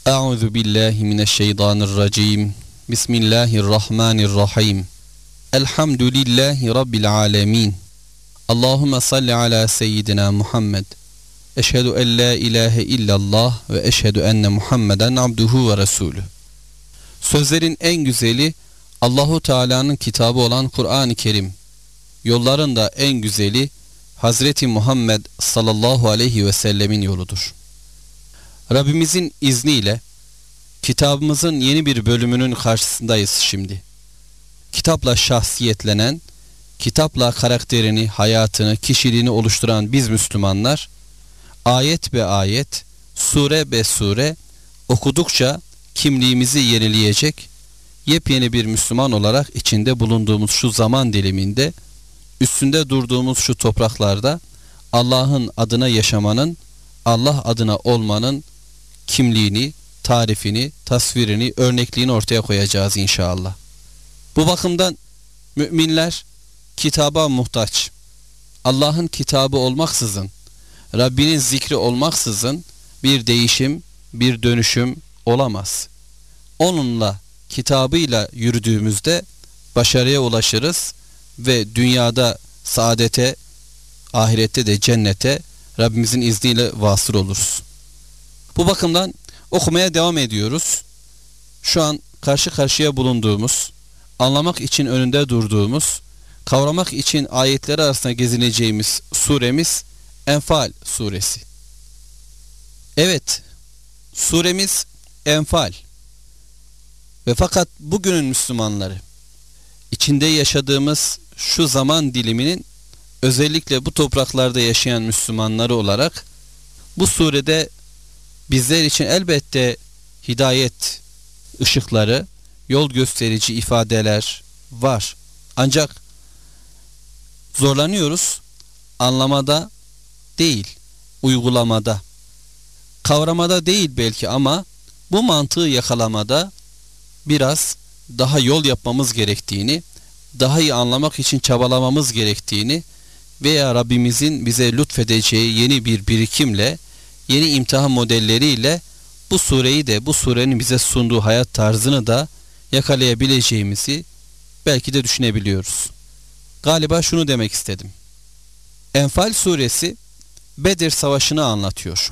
Euzu billahi mineşşeytanirracim. Bismillahirrahmanirrahim. Elhamdülillahi rabbil alamin. Allahumme salli ala seyyidina Muhammed. Eşhedü en la ilahe illallah ve eşhedü enne Muhammeden abduhu ve resulü. Sözlerin en güzeli Allahu Teala'nın kitabı olan Kur'an-ı Kerim. Yolların da en güzeli Hazreti Muhammed sallallahu aleyhi ve sellemin yoludur. Rabbimizin izniyle kitabımızın yeni bir bölümünün karşısındayız şimdi. Kitapla şahsiyetlenen, kitapla karakterini, hayatını, kişiliğini oluşturan biz Müslümanlar, ayet be ayet, sure be sure okudukça kimliğimizi yenileyecek, yepyeni bir Müslüman olarak içinde bulunduğumuz şu zaman diliminde, üstünde durduğumuz şu topraklarda Allah'ın adına yaşamanın, Allah adına olmanın kimliğini, tarifini, tasvirini, örnekliğini ortaya koyacağız inşallah. Bu bakımdan müminler kitaba muhtaç. Allah'ın kitabı olmaksızın, Rabbinin zikri olmaksızın bir değişim, bir dönüşüm olamaz. Onunla, kitabıyla yürüdüğümüzde başarıya ulaşırız ve dünyada saadete, ahirette de cennete Rabbimizin izniyle vasıl oluruz. Bu bakımdan okumaya devam ediyoruz. Şu an karşı karşıya bulunduğumuz, anlamak için önünde durduğumuz, kavramak için ayetleri arasında gezineceğimiz suremiz Enfal suresi. Evet, suremiz Enfal. Ve fakat bugünün Müslümanları, içinde yaşadığımız şu zaman diliminin özellikle bu topraklarda yaşayan Müslümanları olarak bu surede bizler için elbette hidayet ışıkları, yol gösterici ifadeler var. Ancak zorlanıyoruz anlamada değil, uygulamada, kavramada değil belki ama bu mantığı yakalamada biraz daha yol yapmamız gerektiğini, daha iyi anlamak için çabalamamız gerektiğini veya Rabbimizin bize lütfedeceği yeni bir birikimle, yeni imtihan modelleriyle bu sureyi de, bu surenin bize sunduğu hayat tarzını da yakalayabileceğimizi belki de düşünebiliyoruz. Galiba şunu demek istedim. Enfal suresi Bedir Savaşı'nı anlatıyor.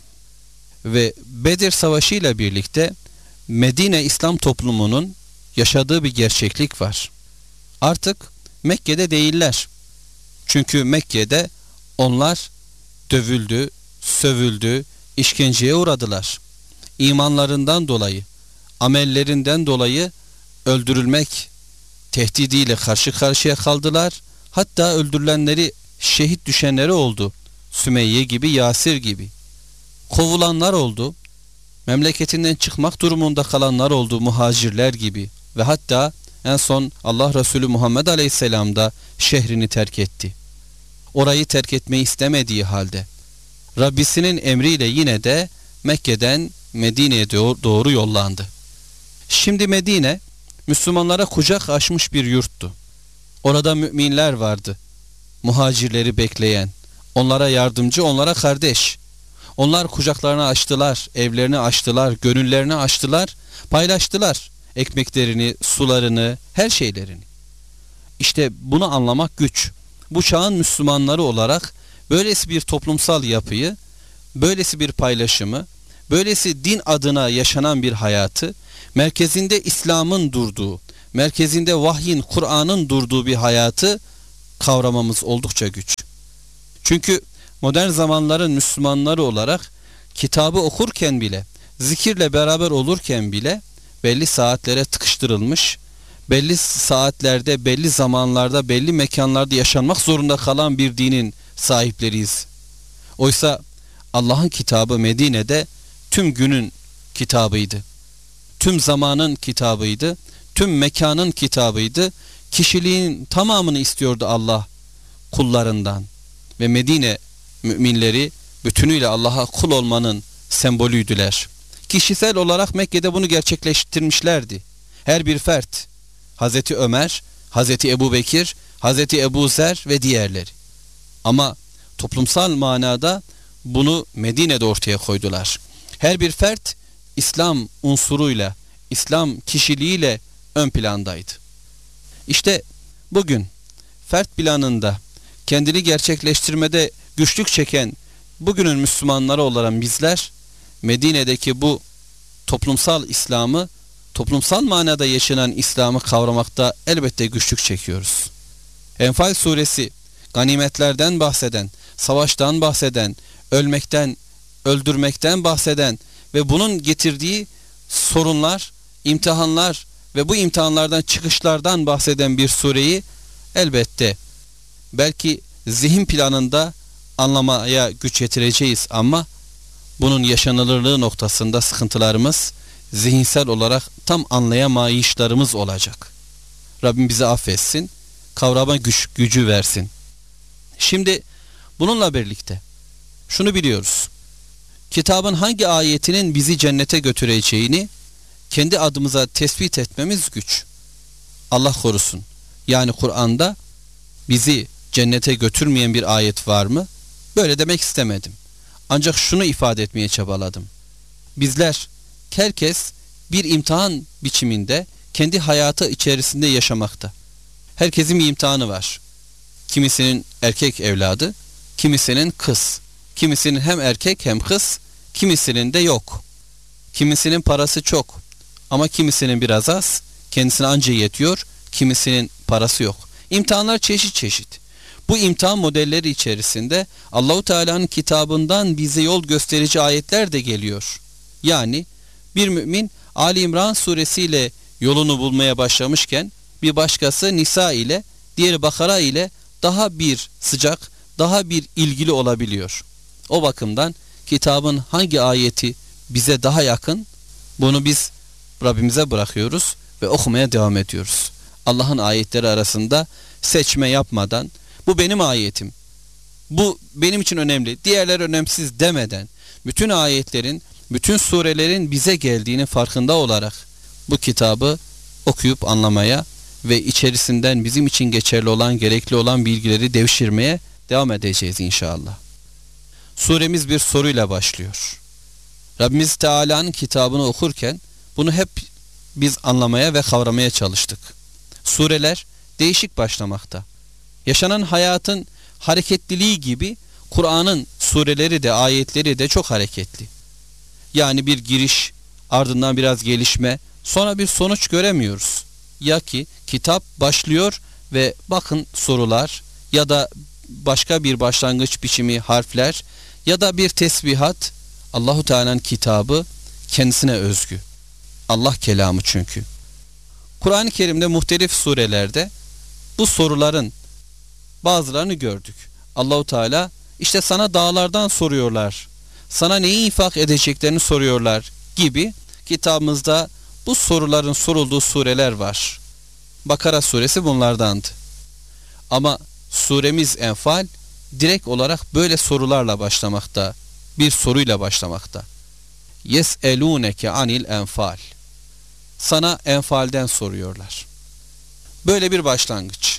Ve Bedir Savaşı ile birlikte Medine İslam toplumunun yaşadığı bir gerçeklik var. Artık Mekke'de değiller. Çünkü Mekke'de onlar dövüldü, sövüldü, işkenceye uğradılar. İmanlarından dolayı, amellerinden dolayı öldürülmek tehdidiyle karşı karşıya kaldılar. Hatta öldürülenleri, şehit düşenleri oldu. Sümeyye gibi, Yasir gibi. Kovulanlar oldu. Memleketinden çıkmak durumunda kalanlar oldu, muhacirler gibi. Ve hatta en son Allah Resulü Muhammed Aleyhisselam da şehrini terk etti. Orayı terk etmeyi istemediği halde Rabbisinin emriyle yine de Mekke'den Medine'ye doğru yollandı. Şimdi Medine Müslümanlara kucak açmış bir yurttu. Orada müminler vardı. Muhacirleri bekleyen, onlara yardımcı, onlara kardeş. Onlar kucaklarını açtılar, evlerini açtılar, gönüllerini açtılar, paylaştılar ekmeklerini, sularını, her şeylerini. İşte bunu anlamak güç. Bu çağın Müslümanları olarak böylesi bir toplumsal yapıyı, böylesi bir paylaşımı, böylesi din adına yaşanan bir hayatı, merkezinde İslam'ın durduğu, merkezinde vahyin, Kur'an'ın durduğu bir hayatı kavramamız oldukça güç. Çünkü modern zamanların Müslümanları olarak kitabı okurken bile, zikirle beraber olurken bile belli saatlere tıkıştırılmış, belli saatlerde, belli zamanlarda, belli mekanlarda yaşanmak zorunda kalan bir dinin sahipleriyiz. Oysa Allah'ın kitabı Medine'de tüm günün kitabıydı. Tüm zamanın kitabıydı. Tüm mekanın kitabıydı. Kişiliğin tamamını istiyordu Allah kullarından. Ve Medine müminleri bütünüyle Allah'a kul olmanın sembolüydüler. Kişisel olarak Mekke'de bunu gerçekleştirmişlerdi. Her bir fert, Hazreti Ömer, Hazreti Ebu Bekir, Hazreti Ebu Zer ve diğerleri. Ama toplumsal manada bunu Medine'de ortaya koydular. Her bir fert İslam unsuruyla, İslam kişiliğiyle ön plandaydı. İşte bugün fert planında kendini gerçekleştirmede güçlük çeken bugünün Müslümanları olan bizler, Medine'deki bu toplumsal İslam'ı, toplumsal manada yaşanan İslam'ı kavramakta elbette güçlük çekiyoruz. Enfal suresi ganimetlerden bahseden, savaştan bahseden, ölmekten, öldürmekten bahseden ve bunun getirdiği sorunlar, imtihanlar ve bu imtihanlardan çıkışlardan bahseden bir sureyi elbette belki zihin planında anlamaya güç yetireceğiz ama bunun yaşanılırlığı noktasında sıkıntılarımız, zihinsel olarak tam anlayamayışlarımız olacak. Rabbim bizi affetsin, kavrama gücü versin. Şimdi bununla birlikte şunu biliyoruz. Kitabın hangi ayetinin bizi cennete götüreceğini kendi adımıza tespit etmemiz güç. Allah korusun. Yani Kur'an'da bizi cennete götürmeyen bir ayet var mı? Böyle demek istemedim. Ancak şunu ifade etmeye çabaladım. Bizler, herkes bir imtihan biçiminde kendi hayatı içerisinde yaşamakta. Herkesin bir imtihanı var. Kimisinin erkek evladı, kimisinin kız, kimisinin hem erkek hem kız, kimisinin de yok. Kimisinin parası çok ama kimisinin biraz az, kendisine anca yetiyor, kimisinin parası yok. İmtihanlar çeşit çeşit. Bu imtihan modelleri içerisinde Allahu Teala'nın kitabından bize yol gösterici ayetler de geliyor. Yani bir mümin Ali İmran suresiyle yolunu bulmaya başlamışken bir başkası Nisa ile, diğeri Bakara ile daha bir sıcak, daha bir ilgili olabiliyor. O bakımdan kitabın hangi ayeti bize daha yakın, bunu biz Rabbimize bırakıyoruz ve okumaya devam ediyoruz. Allah'ın ayetleri arasında seçme yapmadan, bu benim ayetim, bu benim için önemli, diğerleri önemsiz demeden, bütün ayetlerin, bütün surelerin bize geldiğini farkında olarak bu kitabı okuyup anlamaya ve içerisinden bizim için geçerli olan, gerekli olan bilgileri devşirmeye devam edeceğiz inşallah. Suremiz bir soruyla başlıyor. Rabbimiz Teala'nın kitabını okurken bunu hep biz anlamaya ve kavramaya çalıştık. Sureler değişik başlamakta. Yaşanan hayatın hareketliliği gibi Kur'an'ın sureleri de, ayetleri de çok hareketli. Yani bir giriş, ardından biraz gelişme, sonra bir sonuç göremiyoruz. Ya ki kitap başlıyor ve bakın sorular ya da başka bir başlangıç biçimi harfler ya da bir tesbihat. Allahu Teala'nın kitabı kendisine özgü. Allah kelamı çünkü. Kur'an-ı Kerim'de muhtelif surelerde bu soruların bazılarını gördük. Allahu Teala işte sana dağlardan soruyorlar, sana neyi infak edeceklerini soruyorlar gibi kitabımızda bu soruların sorulduğu sureler var. Bakara suresi bunlardandı. Ama suremiz Enfal direkt olarak böyle sorularla başlamakta, bir soruyla başlamakta. Yes'elûneke anil enfal. Sana enfalden soruyorlar. Böyle bir başlangıç.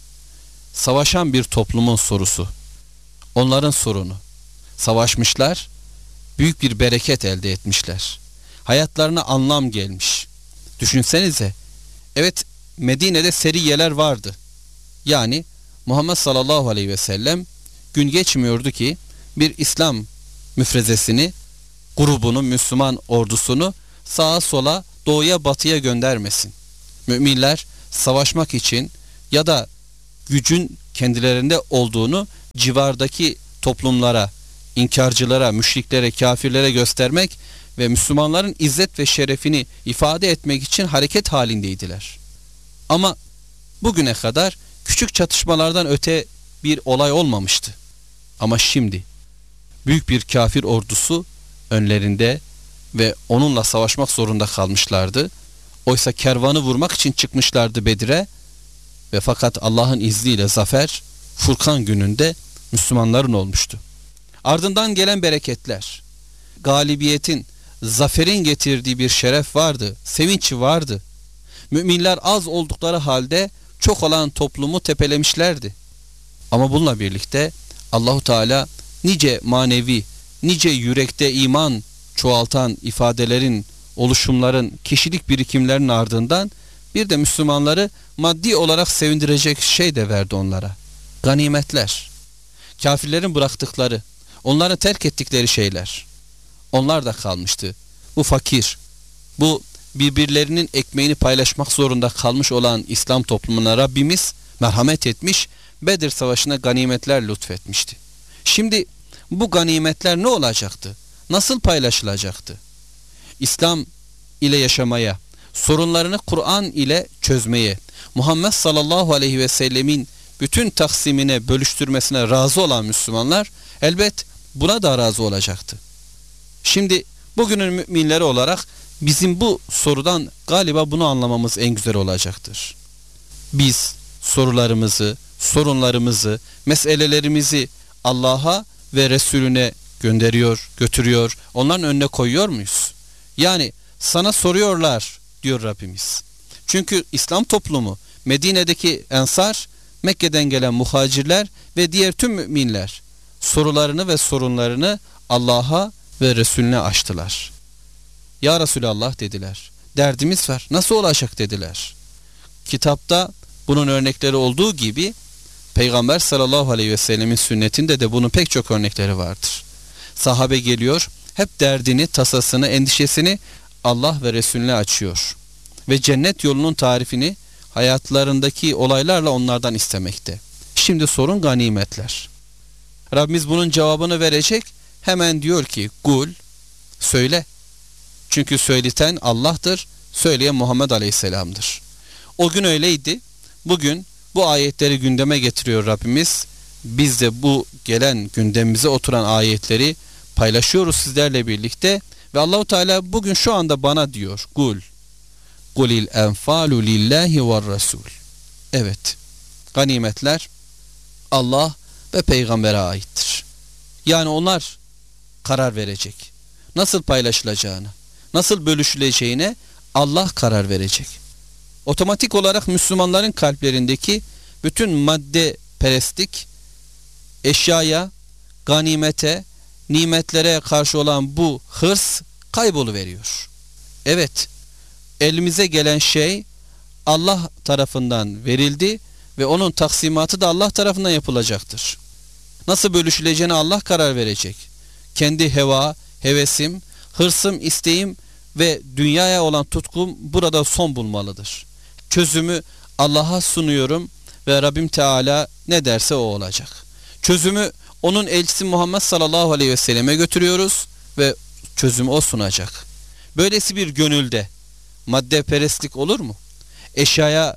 Savaşan bir toplumun sorusu. Onların sorunu. Savaşmışlar, büyük bir bereket elde etmişler. Hayatlarına anlam gelmiş. Düşünsenize, evet Medine'de seriyeler vardı. Yani Muhammed sallallahu aleyhi ve sellem gün geçmiyordu ki bir İslam müfrezesini, grubunu, Müslüman ordusunu sağa sola, doğuya batıya göndermesin. Müminler savaşmak için ya da gücün kendilerinde olduğunu civardaki toplumlara, inkarcılara, müşriklere, kafirlere göstermek ve Müslümanların izzet ve şerefini ifade etmek için hareket halindeydiler. Ama bugüne kadar küçük çatışmalardan öte bir olay olmamıştı. Ama şimdi büyük bir kafir ordusu önlerinde ve onunla savaşmak zorunda kalmışlardı. Oysa kervanı vurmak için çıkmışlardı Bedir'e ve fakat Allah'ın izniyle zafer Furkan gününde Müslümanların olmuştu. Ardından gelen bereketler, galibiyetin, zaferin getirdiği bir şeref vardı, sevinç vardı. Müminler az oldukları halde çok olan toplumu tepelemişlerdi. Ama bununla birlikte Allahu Teala nice manevi, nice yürekte iman çoğaltan ifadelerin, oluşumların, kişilik birikimlerinin ardından bir de Müslümanları maddi olarak sevindirecek şey de verdi onlara. Ganimetler. Kafirlerin bıraktıkları, onların terk ettikleri şeyler. Onlar da kalmıştı. Bu fakir, bu birbirlerinin ekmeğini paylaşmak zorunda kalmış olan İslam toplumuna Rabbimiz merhamet etmiş, Bedir Savaşı'na ganimetler lütfetmişti. Şimdi bu ganimetler ne olacaktı? Nasıl paylaşılacaktı? İslam ile yaşamaya, sorunlarını Kur'an ile çözmeye, Muhammed sallallahu aleyhi ve sellemin bütün taksimine, bölüştürmesine razı olan Müslümanlar elbet buna da razı olacaktı. Şimdi bugünün müminleri olarak bizim bu sorudan galiba bunu anlamamız en güzel olacaktır. Biz sorularımızı, sorunlarımızı, meselelerimizi Allah'a ve Resulüne gönderiyor, götürüyor, onların önüne koyuyor muyuz? Yani sana soruyorlar diyor Rabbimiz. Çünkü İslam toplumu, Medine'deki Ensar, Mekke'den gelen muhacirler ve diğer tüm müminler sorularını ve sorunlarını Allah'a ve Resulüne açtılar. Ya Resulallah dediler. Derdimiz var. Nasıl olacak dediler. Kitapta bunun örnekleri olduğu gibi Peygamber sallallahu aleyhi ve sellemin sünnetinde de bunun pek çok örnekleri vardır. Sahabe geliyor, hep derdini, tasasını, endişesini Allah ve Resulüne açıyor. Ve cennet yolunun tarifini hayatlarındaki olaylarla onlardan istemekte. Şimdi sorun ganimetler. Rabbimiz bunun cevabını verecek. Hemen diyor ki kul, söyle. Çünkü söyleten Allah'tır, söyleyen Muhammed Aleyhisselam'dır. O gün öyleydi. Bugün bu ayetleri gündeme getiriyor Rabbimiz. Biz de bu gelen gündemimize oturan ayetleri paylaşıyoruz sizlerle birlikte. Ve Allahu Teala bugün şu anda bana diyor. Kul. Kulil enfalu lillahi ve rasul. Evet. Ganimetler Allah ve peygambere aittir. Yani onlar karar verecek. Nasıl paylaşılacağını, nasıl bölüşüleceğine Allah karar verecek. Otomatik olarak Müslümanların kalplerindeki bütün madde perestlik, eşyaya, ganimete, nimetlere karşı olan bu hırs kayboluveriyor. Evet, elimize gelen şey Allah tarafından verildi ve onun taksimatı da Allah tarafından yapılacaktır. Nasıl bölüşüleceğine Allah karar verecek. Kendi heva, hevesim, hırsım, isteğim ve dünyaya olan tutkum burada son bulmalıdır. Çözümü Allah'a sunuyorum ve Rabbim Teala ne derse o olacak. Çözümü onun elçisi Muhammed sallallahu aleyhi ve selleme götürüyoruz ve çözümü o sunacak. Böylesi bir gönülde maddeperestlik olur mu? Eşyaya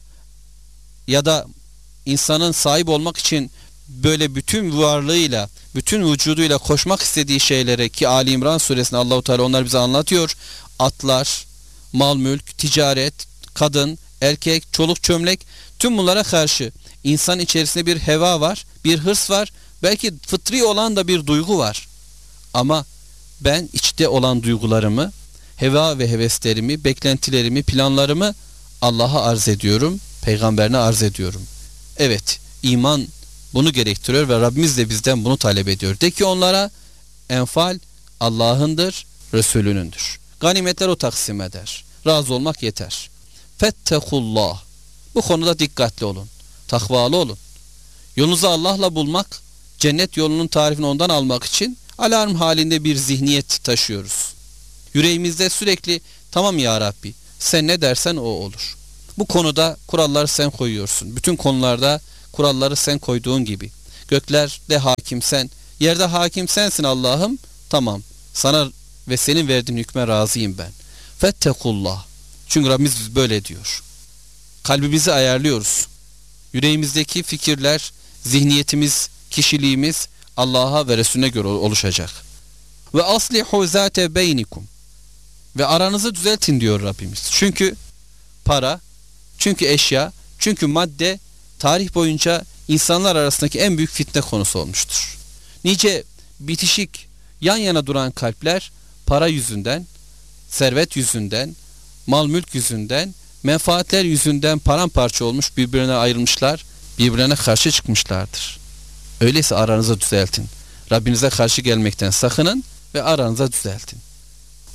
ya da insanın sahip olmak için böyle bütün varlığıyla, bütün vücuduyla koşmak istediği şeylere, ki Ali İmran suresinde Allahu Teala onlar bize anlatıyor. Atlar, mal mülk, ticaret, kadın, erkek, çoluk çömlek, tüm bunlara karşı insan içerisinde bir heva var, bir hırs var, belki fıtri olan da bir duygu var. Ama ben içte olan duygularımı, heva ve heveslerimi, beklentilerimi, planlarımı Allah'a arz ediyorum, peygamberine arz ediyorum. Evet, iman bunu gerektiriyor ve Rabbimiz de bizden bunu talep ediyor. De ki onlara, enfal Allah'ındır, Resulünündür. Ganimetler o taksim eder. Razı olmak yeter. Fettekullah. Bu konuda dikkatli olun. Takvalı olun. Yolunuzu Allah'la bulmak, cennet yolunun tarifini ondan almak için alarm halinde bir zihniyet taşıyoruz. Yüreğimizde sürekli tamam ya Rabbi, sen ne dersen o olur. Bu konuda kuralları sen koyuyorsun. Bütün konularda kuralları sen koyduğun gibi. Göklerde hakim sen, yerde hakim sensin Allah'ım. Tamam, sana ve senin verdiğin hükme razıyım ben. Fettekullah. Çünkü Rabbimiz böyle diyor. Kalbimizi ayarlıyoruz. Yüreğimizdeki fikirler, zihniyetimiz, kişiliğimiz Allah'a ve Resulüne göre oluşacak. Ve aslihu zate beynikum. Ve aranızı düzeltin diyor Rabbimiz. Çünkü para, çünkü eşya, çünkü madde tarih boyunca insanlar arasındaki en büyük fitne konusu olmuştur. Nice bitişik, yan yana duran kalpler para yüzünden, servet yüzünden, mal mülk yüzünden, menfaatler yüzünden paramparça olmuş, birbirine ayrılmışlar, birbirine karşı çıkmışlardır. Öyleyse aranızı düzeltin. Rabbinize karşı gelmekten sakının ve aranıza düzeltin.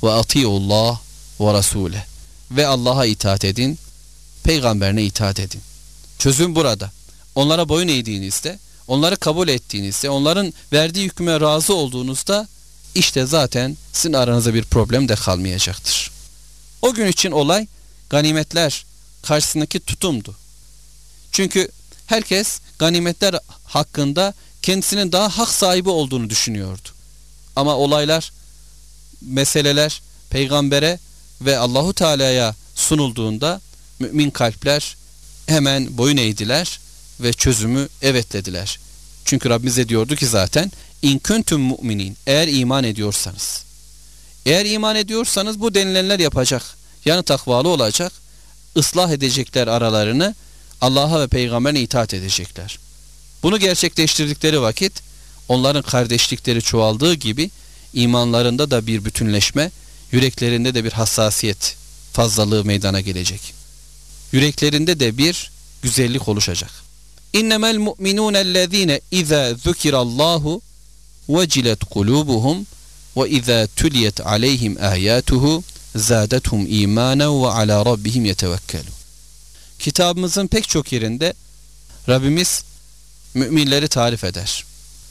ve atiullah ve rasule. Ve Allah'a itaat edin, peygamberine itaat edin. Çözüm burada. Onlara boyun eğdiğinizde, onları kabul ettiğinizde, onların verdiği hükme razı olduğunuzda işte zaten sizin aranızda bir problem de kalmayacaktır. O gün için olay ganimetler karşısındaki tutumdu. Çünkü herkes ganimetler hakkında kendisinin daha hak sahibi olduğunu düşünüyordu. Ama olaylar, meseleler peygambere ve Allahu Teala'ya sunulduğunda mümin kalpler hemen boyun eğdiler ve çözümü evet dediler. Çünkü Rabbimiz de diyordu ki zaten in kuntum mu'minin, eğer iman ediyorsanız. Eğer iman ediyorsanız bu denilenler yapacak. Yani takvalı olacak, ıslah edecekler aralarını, Allah'a ve peygamberine itaat edecekler. Bunu gerçekleştirdikleri vakit onların kardeşlikleri çoğaldığı gibi imanlarında da bir bütünleşme, yüreklerinde de bir hassasiyet fazlalığı meydana gelecek. Yüreklerinde de bir güzellik oluşacak. İnnemel mu'minûnellezîne izâ zükirallâhu vecilet kulûbuhum ve izâ tüliyet aleyhim âyâtuhu zâdethum îmânen ve alâ rabbihim yetevekkelûn. Kitabımızın pek çok yerinde Rabbimiz müminleri tarif eder.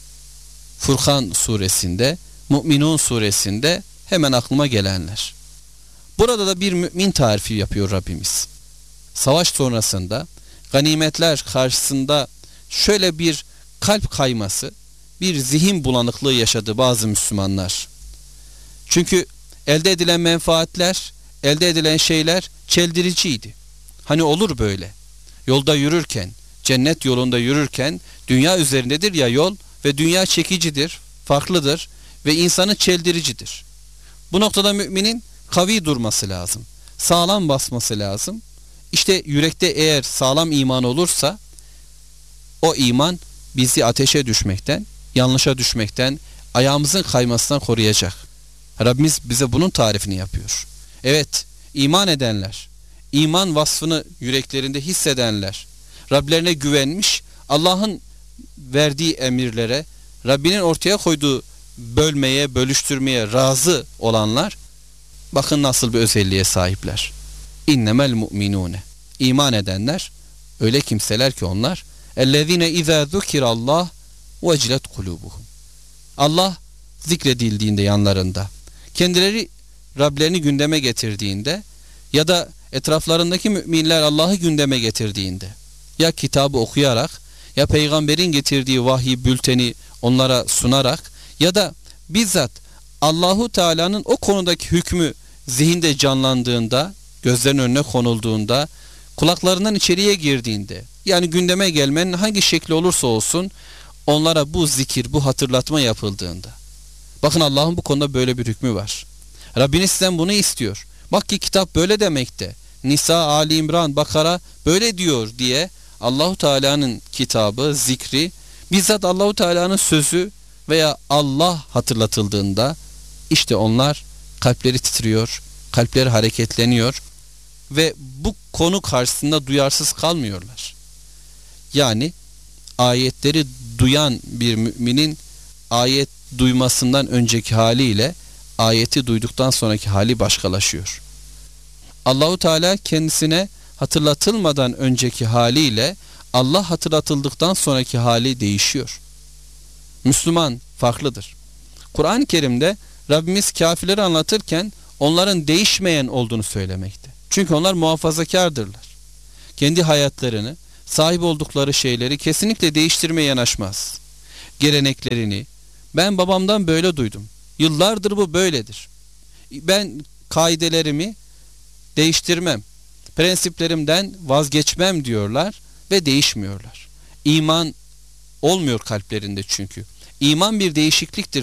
Furkan suresinde, Mü'minun suresinde hemen aklıma gelenler. Burada da bir mümin tarifi yapıyor Rabbimiz. Savaş sonrasında ganimetler karşısında şöyle bir kalp kayması, bir zihin bulanıklığı yaşadı bazı Müslümanlar. Çünkü elde edilen menfaatler, elde edilen şeyler çeldiriciydi. Hani olur böyle. Yolda yürürken, cennet yolunda yürürken dünya üzerindedir ya yol ve dünya çekicidir, farklıdır ve insanı çeldiricidir. Bu noktada müminin kavi durması lazım. Sağlam basması lazım. İşte yürekte eğer sağlam iman olursa o iman bizi ateşe düşmekten, yanlışa düşmekten, ayağımızın kaymasından koruyacak. Rabbimiz bize bunun tarifini yapıyor. Evet, iman edenler, iman vasfını yüreklerinde hissedenler, Rablerine güvenmiş, Allah'ın verdiği emirlere, Rabbinin ortaya koyduğu bölmeye, bölüştürmeye razı olanlar, bakın nasıl bir özelliğe sahipler. İnnemel mu'minune. İman edenler, öyle kimseler ki onlar, ellezine izâ zukirallah vecilet kulûbuhum. Allah zikredildiğinde yanlarında, kendileri Rablerini gündeme getirdiğinde ya da etraflarındaki müminler Allah'ı gündeme getirdiğinde, ya kitabı okuyarak, ya peygamberin getirdiği vahyi bülteni onlara sunarak ya da bizzat Allahu Teala'nın o konudaki hükmü zihinde canlandığında, gözlerin önüne konulduğunda, kulaklarından içeriye girdiğinde, yani gündeme gelmenin hangi şekli olursa olsun onlara bu zikir, bu hatırlatma yapıldığında, bakın Allah'ın bu konuda böyle bir hükmü var. Rabbiniz sizden bunu istiyor. Bak ki kitap böyle demekte. Nisa, Ali İmran, Bakara böyle diyor diye Allahu Teala'nın kitabı, zikri, bizzat Allahu Teala'nın sözü veya Allah hatırlatıldığında işte onlar kalpleri titriyor, kalpleri hareketleniyor ve bu konu karşısında duyarsız kalmıyorlar. Yani ayetleri duyan bir müminin ayet duymasından önceki haliyle ayeti duyduktan sonraki hali başkalaşıyor. Allahu Teala kendisine hatırlatılmadan önceki haliyle Allah hatırlatıldıktan sonraki hali değişiyor. Müslüman farklıdır. Kur'an-ı Kerim'de Rabbimiz kafirleri anlatırken onların değişmeyen olduğunu söylemekte. Çünkü onlar muhafazakardırlar. Kendi hayatlarını, sahip oldukları şeyleri kesinlikle değiştirmeye yanaşmaz. Geleneklerini, ben babamdan böyle duydum, yıllardır bu böyledir, ben kaidelerimi değiştirmem, prensiplerimden vazgeçmem diyorlar ve değişmiyorlar. İman olmuyor kalplerinde çünkü. İman bir değişikliktir